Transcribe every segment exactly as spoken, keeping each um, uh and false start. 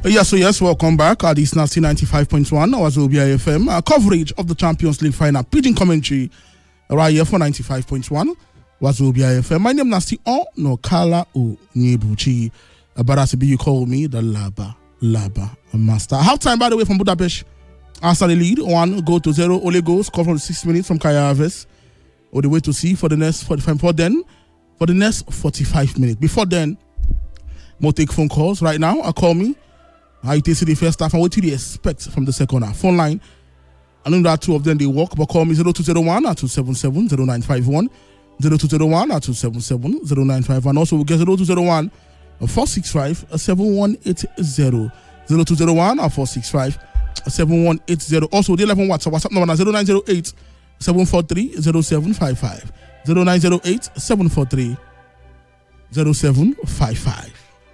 Yes, so yes, welcome back. Uh, this is ninety-five point one, Wazobia F M. Uh, coverage of the Champions League final. Pigeon commentary right here for ninety-five point one, Wazobia F M. My name is Nasti O no Kala O Nyebuchi. But as you call me, the Laba Laba Master. Half time, by the way, from Budapest. Arsenal lead, one goal to zero. Ole goals, cover from six minutes from Kaya Havertz. All the way to see for the next forty-five. For then, for the next forty-five minutes. Before then, more take phone calls right now. Uh, call me. I take the first half and what do you expect from the second half? Phone line. I know that two of them they work, but call me zero two zero one two seven seven zero nine five one, zero two zero one two seven seven zero nine five one. Also, we get zero two zero one four six five seven one eight zero, zero two zero one four six five seven one eight zero. Also, the eleven WhatsApp WhatsApp number zero nine zero eight seven four three zero seven five five, zero nine zero eight seven four three zero seven five five.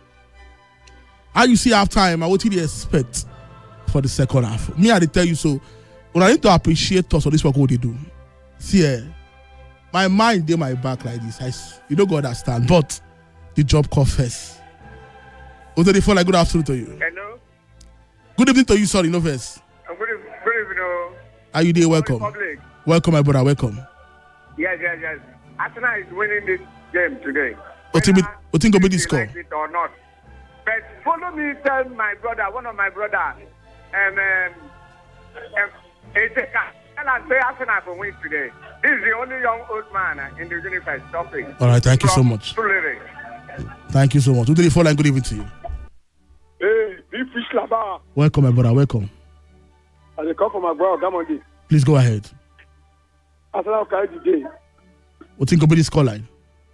How you see half time? What do you expect for the second half? Me, I tell you so. When I need to appreciate us for this work, what they do. See, eh, my mind did my back like this. I, you don't go understand, but the job comes first. What do they feel like? Good afternoon to you. Hello. Good evening to you. Sorry, no first. Uh, good, evening, good evening. Are you there? Welcome. Republic. Welcome, my brother. Welcome. Yes, yes, yes. Arsenal is winning this game today. What think will be the score? Like it or not. But follow me, tell my brother, one of my brother, um, um, um, it's a tell us say Arsenal will win today. This is the only young old man in the universe stopping. All right, thank you so much. Thank you so much. Who did you fall and good evening to you? Hey, big fish laba. Welcome, my brother. Welcome. As I come from my brother, Gamondi. Please go ahead. Arsenal carry the day. What think will be the scoreline?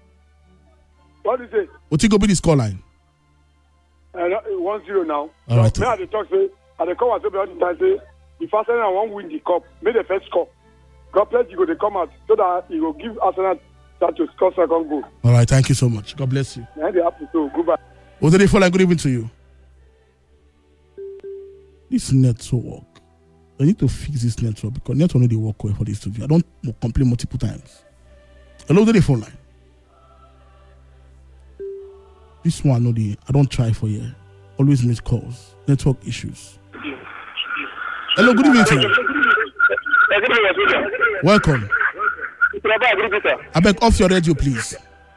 What is it? What think will be the scoreline? Uh, one zero now. All right. So, me at the talk say, at the come and say all the time say, if Arsenal won't win the cup, make the first score. God bless you, go to come out so that he will give Arsenal chance to score second goal. All right, thank you so much. God bless you. And they have to so goodbye. What did they fall like good evening to you? This network. I need to fix this network because network no dey work well for this studio. I don't complain multiple times. Hello, the phone line. This one, no, the I don't try for you. Always miss calls. Network issues. Hello, good evening to you. Welcome. I beg off your radio, please.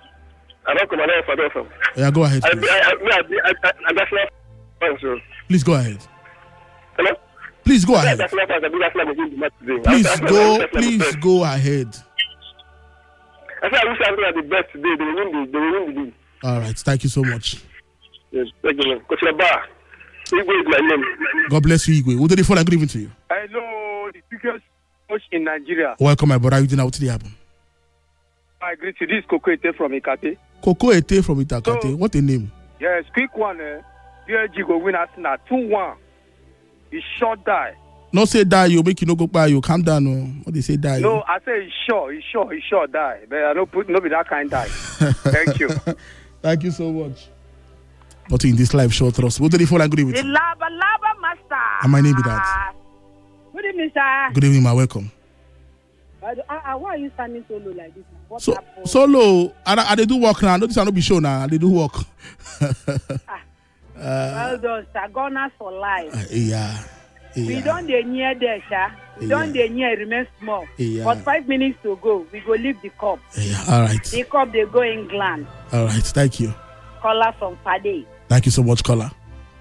Yeah, go ahead, please. Please go ahead. Hello? Please go ahead. Please go, please go ahead. I said I wish Arsenal are the best today. They will win the, they will win the league. All right, thank you so much. Yes, thank you. Coach Laba, Igwe is my name. God bless you, Igwe. What did they fall and good evening to you? Hello, the biggest coach in Nigeria. Welcome, my brother. How you doing? What did happen? I agree to this Coco Ete from Ikate. Coco Ete from Itakate. So, what a name. Yes, quick one. Eh? B L G go win Arsenal two one. He short die. No say die, you make you no go by, you calm down. No. What they say die? No, you? I say he sure, he sure, he sure die. But I don't put no be that kind die. Thank you. Thank you so much. But in this live show, trust. What did you fall and good evening? The Laba Laba Master. And my name is that. Good evening, sir. Good evening, my welcome. Uh, uh, why are you standing solo like this? What so, solo, I, I they do work now. Notice I don't be show now. They do work. ah, uh, well done, sir. Gunners for life. Uh, yeah. Yeah. We don't dey near there, sir. We yeah. don't dey near remain small. Yeah. But five minutes to go, we go leave the cup. Yeah. All right. The cup they go England. All right. Thank you. Caller from Pade. Thank you so much, caller.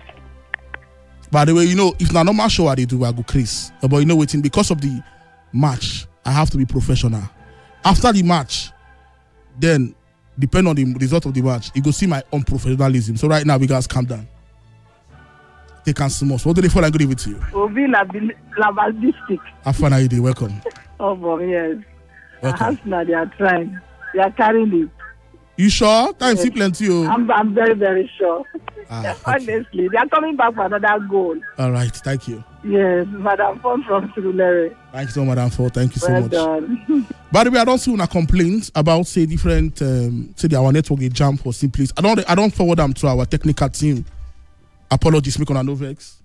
By the way, you know, if na normal show I dey do, I go Chris. But you know, waiting because of the match, I have to be professional. After the match, then depend on the result of the match, you go see my unprofessionalism. So right now, we guys calm down. They can small. So what do they feel like good evening to you? Obi Laval District. Afan, how you doing? Welcome. Oh, boy, yes. Welcome. Now they are trying. They are carrying it. You sure? Time yes. See plenty. Oh. I'm, I'm very, very sure. Ah, honestly, okay. They are coming back for another goal. All right. Thank you. Yes, Madam Fon from Surulere. Thank you so much, Madam Fon. Thank you so well much. Done. By the way, I don't see una complaints about say different um, say our network a jump or simply. I don't I don't forward them to our technical team. Apologies, make on no vex.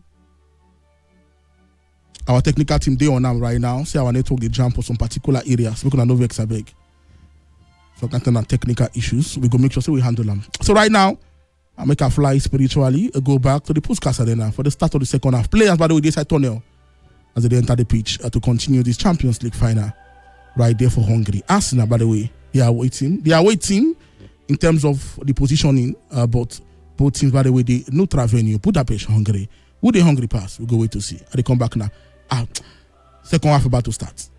Our technical team they on them right now. Say our network a jump for some particular areas. Make on no vex, I beg. So content and technical issues, we go make sure so we handle them. So right now, I make a fly spiritually, uh, go back to the Puskas Arena for the start of the second half. Players, by the way, they side tunnel as they enter the pitch uh, to continue this Champions League final right there for Hungary. Arsenal, by the way, they are waiting. They are waiting in terms of the positioning, uh, but both teams, by the way, the neutral venue, Budapest, Hungary. Who the Hungary pass? We'll go wait to see. They come back now. Ah, second half about to start.